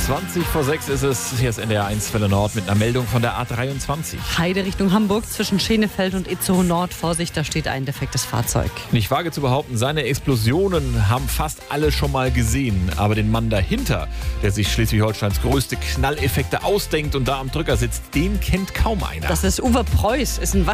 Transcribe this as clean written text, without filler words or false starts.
20:06 ist es. Hier ist NDR 1 Welle Nord mit einer Meldung von der A23. Heide Richtung Hamburg zwischen Schenefeld und Itzehoe Nord. Vorsicht, da steht ein defektes Fahrzeug. Ich wage zu behaupten, seine Explosionen haben fast alle schon mal gesehen. Aber den Mann dahinter, der sich Schleswig-Holsteins größte Knalleffekte ausdenkt und da am Drücker sitzt, den kennt kaum einer. Das ist Uwe Preuß, ist ein